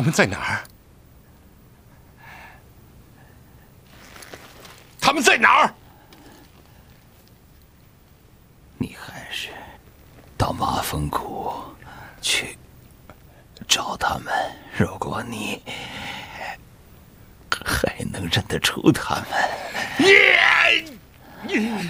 他们在哪儿？他们在哪儿？ 你还是到马峰谷去找他们。如果你还能认得出他们。